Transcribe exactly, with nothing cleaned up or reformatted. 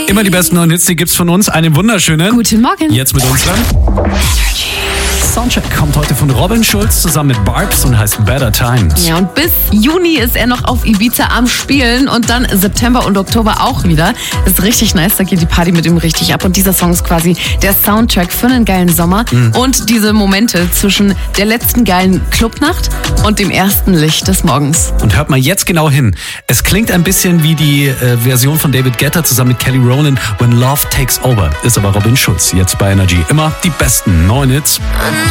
Immer die besten neuen Hits, die gibt's von uns. Einen wunderschönen. Guten Morgen. Jetzt mit uns dran. Soundcheck kommt heute von Robin Schulz zusammen mit Barbs und heißt Better Times. Ja, und bis Juni ist er noch auf Ibiza am Spielen und dann September und Oktober auch wieder. Das ist richtig nice, da geht die Party mit ihm richtig ab. Und dieser Song ist quasi der Soundtrack für einen geilen Sommer. Mhm. Und diese Momente zwischen der letzten geilen Clubnacht und dem ersten Licht des Morgens. Und hört mal jetzt genau hin. Es klingt ein bisschen wie die äh, Version von David Guetta zusammen mit Kelly Rowland, When Love Takes Over. Ist aber Robin Schulz, jetzt bei Energy. Immer die besten neuen Hits.